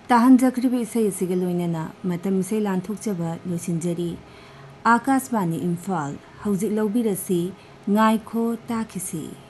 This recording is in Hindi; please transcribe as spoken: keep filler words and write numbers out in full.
ताहनजख्रिब इसे इसिगे लोइनेना मतम इसे लांथोकचबा लोसिंजरी आकाशवाणी इम्फाल हौजिक लौबिरसी ngaiko takisi।